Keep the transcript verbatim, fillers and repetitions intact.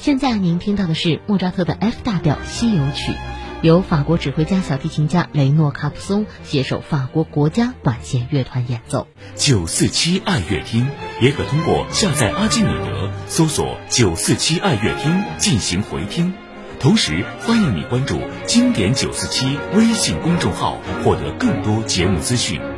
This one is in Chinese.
现在您听到的是莫扎特的 F 大调西游曲，由法国指挥家小提琴家雷诺卡普松携手法国国家管弦乐团演奏。 九四七爱乐厅也可通过下载阿基米德搜索九四七爱乐厅进行回听，同时欢迎你关注经典九四七微信公众号，获得更多节目资讯。